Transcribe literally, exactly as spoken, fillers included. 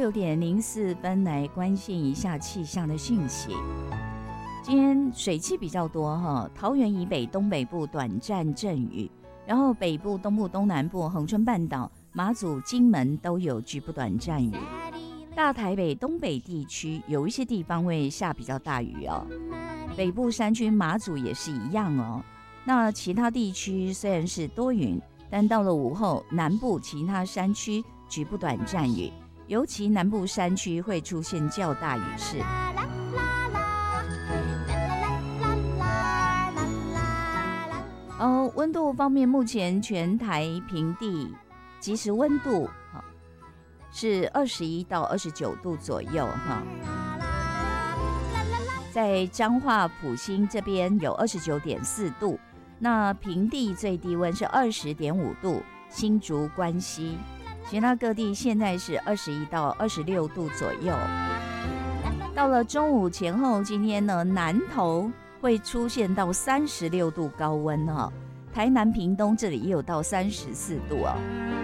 六点零四分来关心一下气象的讯息。今天水汽比较多哈，桃园以北、东北部短暂阵雨，然后北部、东部、东南部、恒春半岛、马祖、金门都有局部短暂雨。大台北、东北地区有一些地方会下比较大雨哦，北部山区、马祖也是一样哦。那其他地区虽然是多云，但到了午后，南部其他山区局部短暂雨，尤其南部山区会出现较大雨势。哦，温度方面，目前全台平地即时温度是二十一到二十九度左右哈。在彰化埔心这边有二十九点四度，那平地最低温是二十点五度，新竹关西，其他各地现在是二十一到二十六度左右。到了中午前后，今天呢，南投会出现到三十六度高温哦，台南屏东这里也有到三十四度哦。